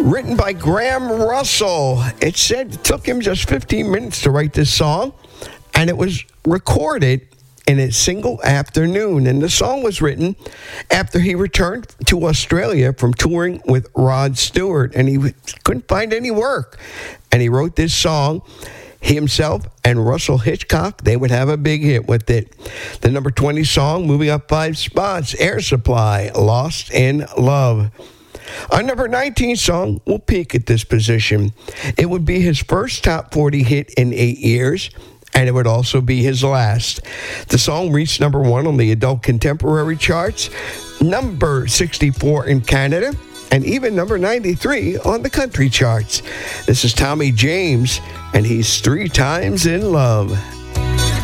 written by Graham Russell. It said it took him just 15 minutes to write this song, and it was recorded in a single afternoon. And the song was written after he returned to Australia from touring with Rod Stewart, and he couldn't find any work. And he wrote this song. He himself and Russell Hitchcock, they would have a big hit with it. The number 20 song, moving up 5 spots, Air Supply, Lost in Love. Our number 19 song will peak at this position. It would be his first top 40 hit in 8 years, and it would also be his last. The song reached number 1 on the adult contemporary charts, number 64 in Canada, and even number 93 on the country charts. This is Tommy James, and he's 3 Times in Love.